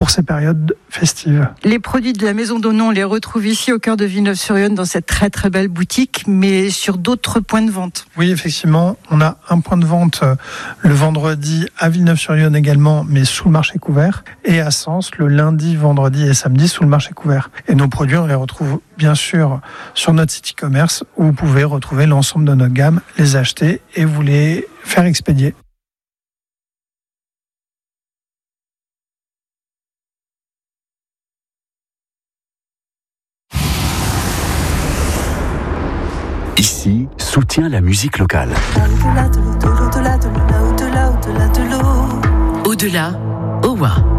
pour ces périodes festives. Les produits de la Maison d'Onon, on les retrouve ici au cœur de Villeneuve-sur-Yonne dans cette très très belle boutique, mais sur d'autres points de vente. Oui, effectivement, on a un point de vente le vendredi à Villeneuve-sur-Yonne également, mais sous le marché couvert, et à Sens le lundi, vendredi et samedi sous le marché couvert. Et nos produits, on les retrouve bien sûr sur notre site e-commerce où vous pouvez retrouver l'ensemble de notre gamme, les acheter et vous les faire expédier. Ici, soutient la musique locale. Au-delà de l'eau, au-delà de l'eau. Au-delà, Owa.